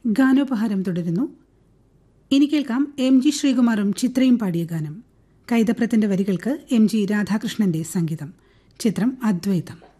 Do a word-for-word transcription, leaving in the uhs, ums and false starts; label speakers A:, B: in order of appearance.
A: ഗാനോപഹാരം തുടരുന്നു. ഇനി കേൾക്കാം എം ജി ശ്രീകുമാറും ചിത്രയും പാടിയ ഗാനം. കൈതപ്രത്തിന്റെ വരികൾക്ക് എം ജി രാധാകൃഷ്ണന്റെ സംഗീതം. ചിത്രം അദ്വൈതം.